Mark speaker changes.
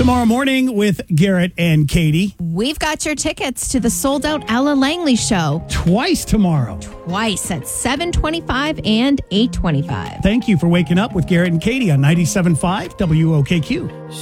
Speaker 1: Tomorrow morning with Garrett and Katie.
Speaker 2: We've got your tickets to the sold-out Ella Langley show.
Speaker 1: Twice tomorrow.
Speaker 2: Twice at 7:25 and 8:25.
Speaker 1: Thank you for waking up with Garrett and Katie on 97.5 WOKQ.